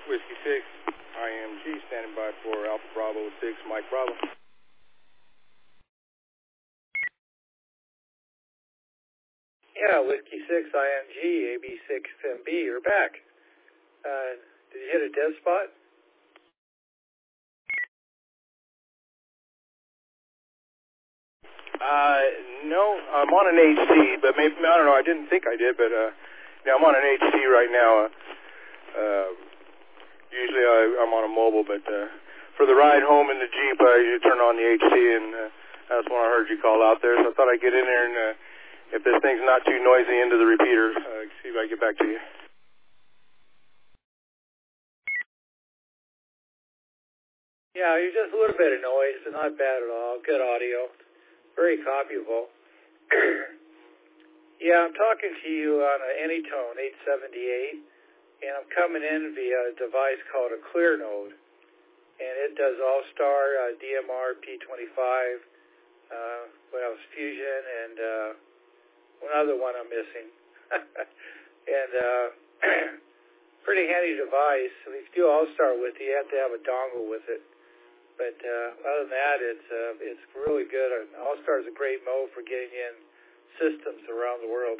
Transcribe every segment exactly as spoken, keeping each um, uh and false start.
Whiskey six, I M G, standing by for Alpha Bravo six, Mike Bravo. Yeah, Whiskey six, I M G, A B six M B, you're back. Uh, did you hit a dead spot? Uh, no, I'm on an H C, but maybe, I don't know, I didn't think I did, but, uh, yeah, I'm on an H C right now. Uh, uh, usually I, I'm on a mobile, but, uh, for the ride home in the Jeep, I usually turn on the H C, and, uh, that's when I heard you call out there, so I thought I'd get in there and, uh, if this thing's not too noisy into the repeater, uh, see if I can get back to you. Yeah, you're just a little bit of noise, but not bad at all. Good audio. Very copyable. Yeah, I'm talking to you on an Anytone eight seventy-eight, and I'm coming in via a device called a Clear Node, and it does All-Star, uh, D M R, P twenty-five, uh, what else, Fusion, and uh, one other one I'm missing. and uh, pretty handy device. If you do All-Star with it, you have to have a dongle with it. But uh, other than that, it's uh, it's really good. All-Star is a great mode for getting in systems around the world.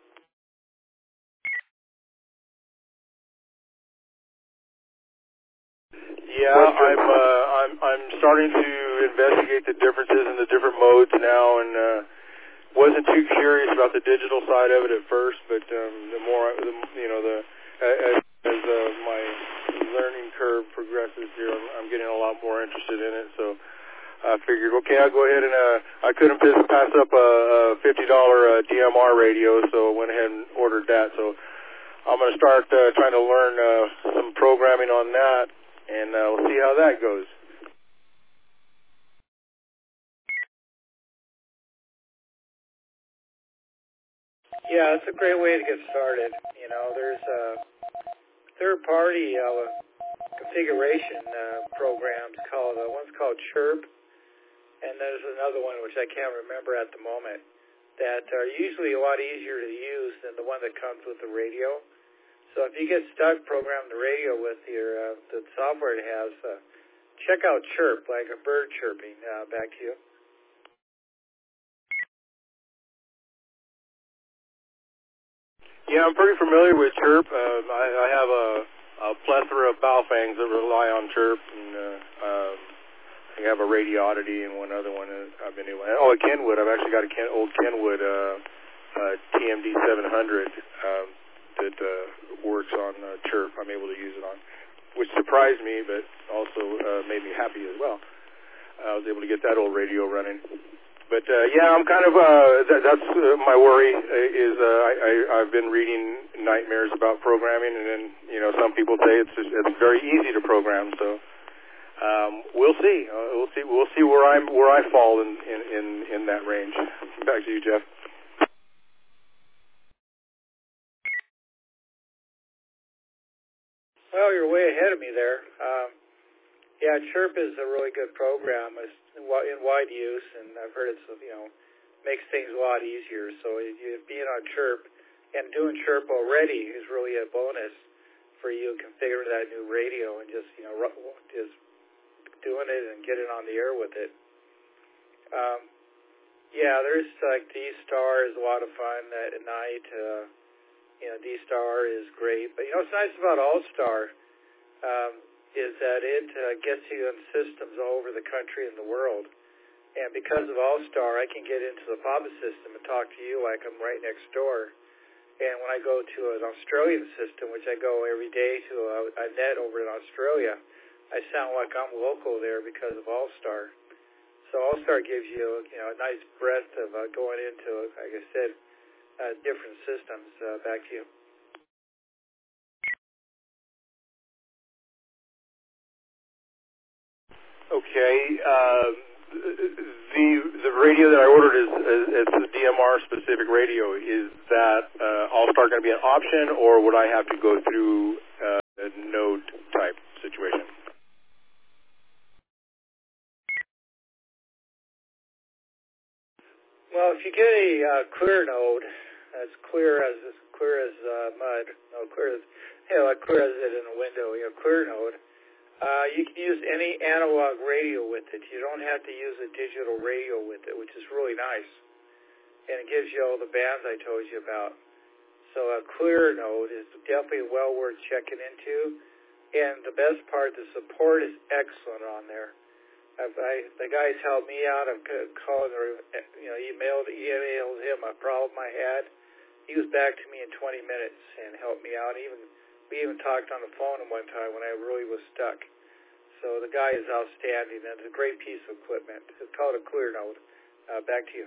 Yeah, I'm uh, I'm I'm starting to investigate the differences in the different modes now, and uh, wasn't too curious about the digital side of it at first, but um, the more the, you know the as, as uh, my learning curve progresses here, I'm, I'm getting a lot more interested in it. So I figured, okay, I'll go ahead and uh, I couldn't pass up a fifty dollar uh, D M R radio, so I went ahead and ordered that. So I'm going to start uh, trying to learn uh, some programming on that, and uh, we'll see how that goes. Yeah, it's a great way to get started. You know, there's a third-party uh, configuration uh, programs called, uh, one's called Chirp, and there's another one which I can't remember at the moment, that are usually a lot easier to use than the one that comes with the radio. So if you get stuck programming the radio with your uh, the software it has, uh, check out Chirp, like a bird chirping. Uh, back to you. Yeah, I'm pretty familiar with Chirp. Uh, I, I have a, a plethora of Baofangs that rely on Chirp, and uh, um, I have a Radioddity and one other one I've been able. Oh, a Kenwood. I've actually got a Ken, old Kenwood uh, uh, T M D seven hundred um, that uh, works on uh, Chirp. I'm able to use it on, which surprised me, but also uh, made me happy as well. I was able to get that old radio running. But uh, yeah, I'm kind of uh, that, that's uh, my worry is uh, I, I, I've been reading nightmares about programming, and then you know some people say it's just, it's very easy to program. So um, we'll see. Uh, we'll see. We'll see where I'm where I fall in in, in, in that range. Back to you, Jeff. Well, you're way ahead of me there. Um, yeah, Chirp is a really good program. It's in wide use, and I've heard it's, you know, makes things a lot easier. So you, being on Chirp and doing Chirp already is really a bonus for you configuring that new radio and just, you know, just doing it and getting on the air with it. Um, yeah, there's like D-Star is a lot of fun at night. Uh, you know, D-Star is great. But, you know, what's nice about All-Star um, is that it uh, gets you in systems all over the country and the world. And because of All-Star, I can get into the Papa system and talk to you like I'm right next door. And when I go to an Australian system, which I go every day to a, a net over in Australia, I sound like I'm local there because of All-Star. So All-Star gives you, you know, a nice breadth of uh, going into, like I said, uh, different systems. Uh, back to you. Okay. Uh, the the radio that I ordered is, is it's a D M R specific radio. Is that uh, All-Star going to be an option, or would I have to go through uh, a node type situation? Well, if you get a uh, clear node, as clear as as clear as uh, mud. No, clear as, you know, like clear as it in a window, you know, clear node. Uh, you can use any analog radio with it. You don't have to use a digital radio with it, which is really nice. And it gives you all the bands I told you about. So a clear node is definitely well worth checking into. And the best part, the support is excellent on there. I've, I, the guys helped me out. I've called or, you know, emailed, emailed him a problem I had. He was back to me in twenty minutes and helped me out. Even we even talked on the phone one time when I really was stuck. So the guy is outstanding, and it's a great piece of equipment. It's called a clear node. Uh, back to you.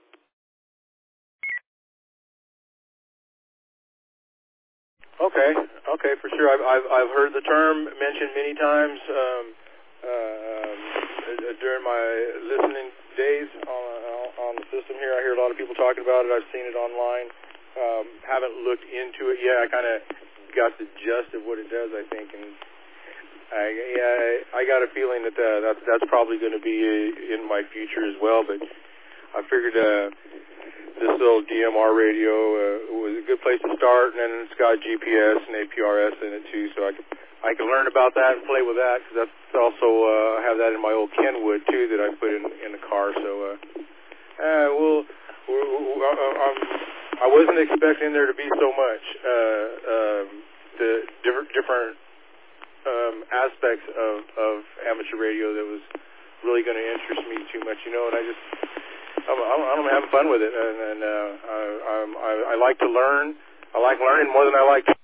Okay, okay, for sure. I've I've, I've heard the term mentioned many times um, uh, during my listening days on, on the system here. I hear a lot of people talking about it. I've seen it online. Um, haven't looked into it yet. I kind of got the gist of what it does, I think, and I, yeah, I got a feeling that uh, that's that's probably going to be in my future as well. But I figured uh, this little D M R radio uh, was a good place to start, and then it's got G P S and A P R S in it too, so I can I can learn about that and play with that, because that's also uh, I have that in my old Kenwood too that I put in in the car. So uh, uh, we'll, we'll, we'll uh, um, I wasn't expecting there to be so much uh, um, the different different. Um, aspects of, of amateur radio that was really going to interest me too much, you know, and I just, I'm, I'm, I'm having fun with it, and, and uh, I, I'm, I, I like to learn. I like learning more than I like